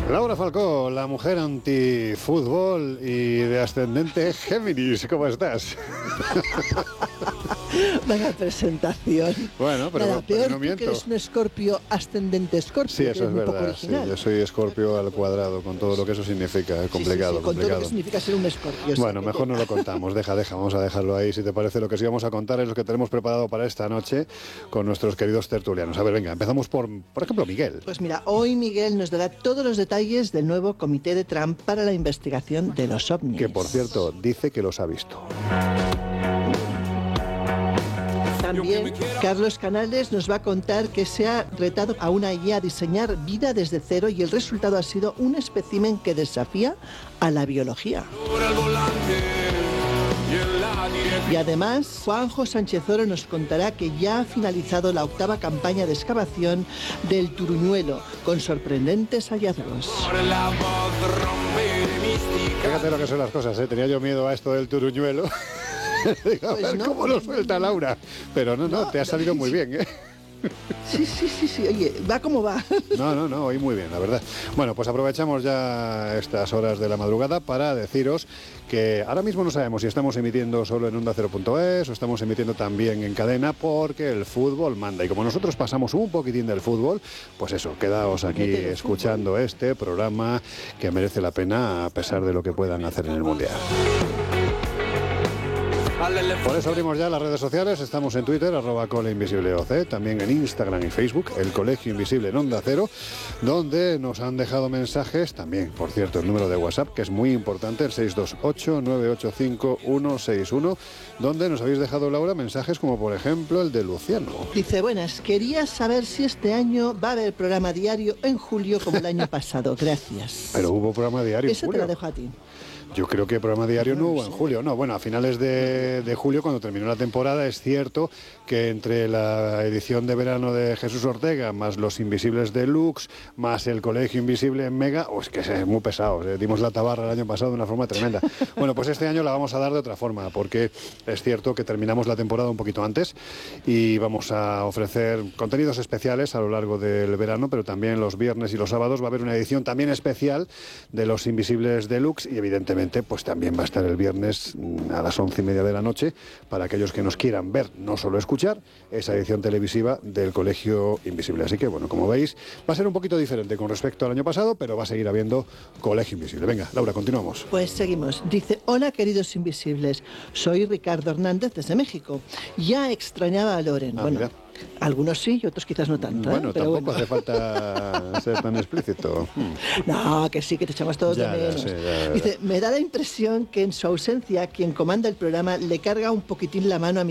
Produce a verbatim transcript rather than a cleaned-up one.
Laura Falcó, la mujer antifútbol y de ascendente Géminis. ¿Cómo estás? Vaya presentación. Bueno, pero Nada, no, peor no miento. Que eres un escorpio ascendente escorpio. Sí, eso es verdad. Sí, yo soy escorpio al cuadrado, con todo lo que eso significa. Es complicado, sí, sí, sí, complicado. Con todo lo que significa ser un escorpio. Bueno, sí, mejor no lo contamos. Deja, deja, vamos a dejarlo ahí. Si te parece, lo que sí vamos a contar es lo que tenemos preparado para esta noche con nuestros queridos tertulianos. A ver, venga, empezamos por, por ejemplo, Miguel. Pues mira, hoy Miguel nos dará todos los detalles del nuevo comité de Trump para la investigación de los ovnis. Que, por cierto, dice que los ha visto. También Carlos Canales nos va a contar que se ha retado a una I A a diseñar vida desde cero y el resultado ha sido un espécimen que desafía a la biología. Y además, Juanjo Sánchez Oro nos contará que ya ha finalizado la octava campaña de excavación del Turuñuelo, con sorprendentes hallazgos. Fíjate lo que son las cosas, ¿eh? Tenía yo miedo a esto del Turuñuelo. Digo, a Pues ver no, cómo lo suelta Laura. Pero no, no, no, te ha salido muy bien, ¿eh? Sí, sí, sí, sí. Oye, va como va. No, no, no, hoy muy bien, la verdad. Bueno, pues aprovechamos ya estas horas de la madrugada para deciros que ahora mismo no sabemos si estamos emitiendo solo en onda cero punto es o estamos emitiendo también en cadena, porque el fútbol manda. Y como nosotros pasamos un poquitín del fútbol, pues eso, quedaos aquí escuchando este programa que merece la pena a pesar de lo que puedan hacer en el Mundial. Por eso abrimos ya las redes sociales. Estamos en Twitter, arroba coleinvisibleoc, también en Instagram y Facebook, el Colegio Invisible en Onda Cero, donde nos han dejado mensajes, también, por cierto, el número de WhatsApp, que es muy importante, el seis dos ocho, nueve ocho cinco, uno seis uno, donde nos habéis dejado, Laura, mensajes como, por ejemplo, el de Luciano. Dice, buenas, quería saber si este año va a haber programa diario en julio como el año pasado. Gracias. Pero hubo programa diario en Esa julio. te la dejo a ti. Yo creo que programa diario no hubo en julio. No, bueno, a finales de, de julio, cuando terminó la temporada, es cierto que entre la edición de verano de Jesús Ortega, más Los Invisibles Deluxe, más el Colegio Invisible en Mega, oh, es que es muy pesado. Eh, dimos la tabarra el año pasado de una forma tremenda. Bueno, pues este año la vamos a dar de otra forma, porque es cierto que terminamos la temporada un poquito antes y vamos a ofrecer contenidos especiales a lo largo del verano, pero también los viernes y los sábados va a haber una edición también especial de Los Invisibles Deluxe y, evidentemente, pues también va a estar el viernes a las once y media de la noche para aquellos que nos quieran ver, no solo escuchar, esa edición televisiva del Colegio Invisible. Así que, bueno, como veis, va a ser un poquito diferente con respecto al año pasado, pero va a seguir habiendo Colegio Invisible. Venga, Laura, continuamos. Pues seguimos. Dice, hola queridos invisibles, soy Ricardo Hernández desde México. Ya extrañaba a Loren. Ah, bueno, mira. Algunos sí y otros quizás no tanto. Bueno, ¿eh? Pero tampoco bueno. hace falta ser tan explícito. No, que sí, que te echamos todos Ya, de ya menos. sé, ya, ya. Dice, me da la impresión que en su ausencia quien comanda el programa le carga un poquitín la mano a mi